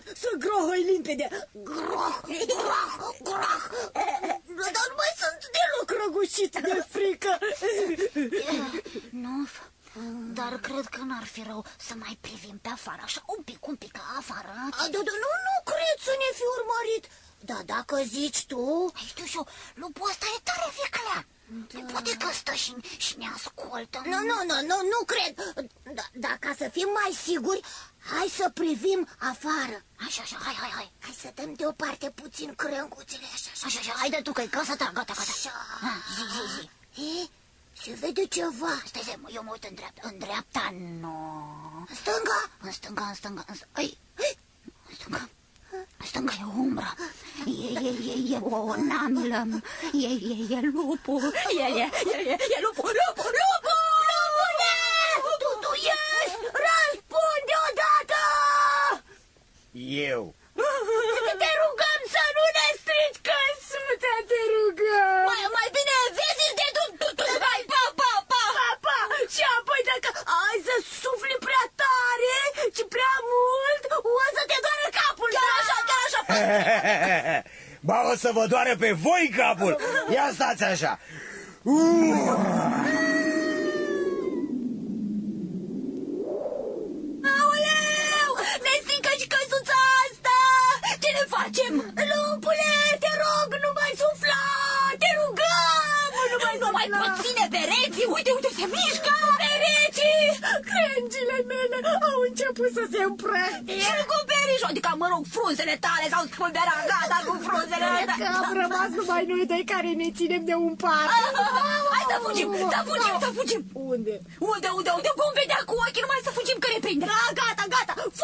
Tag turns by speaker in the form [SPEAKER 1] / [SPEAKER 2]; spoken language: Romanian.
[SPEAKER 1] să grohăi limpede. Groh, groh, groh. Dar nu mai sunt deloc răgușit de frică.
[SPEAKER 2] Nu, dar cred că n-ar fi rău să mai privim pe afară, așa un pic afară.
[SPEAKER 1] Nu cred să ne fi urmărit. Da, dacă zici tu...
[SPEAKER 2] Știu și eu, lupul ăsta e tare viclea. Poate că stă și ne ascultă.
[SPEAKER 1] Nu cred. Dar ca să fim mai siguri, hai să privim afară.
[SPEAKER 2] Așa, hai.
[SPEAKER 1] Hai să dăm deoparte puțin crânguțele,
[SPEAKER 2] Așa, haide tu, că-i casa ta, gata.
[SPEAKER 1] Așa.
[SPEAKER 2] Zi.
[SPEAKER 1] Se vede ceva.
[SPEAKER 2] Stai, eu mă uit în dreapta, nu.
[SPEAKER 1] În stânga?
[SPEAKER 2] În stânga. În stânga e umbră. E o namlă. E lupul. E lupul.
[SPEAKER 1] Lupule! Tu ești? Răspunde odată!
[SPEAKER 3] Eu.
[SPEAKER 1] Te rugăm să nu ne strici căsuța, te rugăm! Mai bine vezi de tu! Hai, pa! Și apoi dacă ai să sufli prea tare și prea mult, o să te doară capul! Chiar așa!
[SPEAKER 3] Ba, o să vă doară pe voi capul! Ia stați așa!
[SPEAKER 1] Aoleu! Ne strică și căsuța asta! Ce ne facem? Lupule, te rog, nu mai sufla! Te rugăm! Nu mai pot ține pereții! Uite, se mișcă! Pereții! Crengile mele au început să se împrăștie! Și cu perișul, adică, mă rog, frunzele tale s-au spulberat, gata cu frunzele! Că am rămas numai noi doi care ne ținem de un par! Hai să fugim! Unde? Vom vedea cu ochii, numai să fugim că ne prinde! Gata!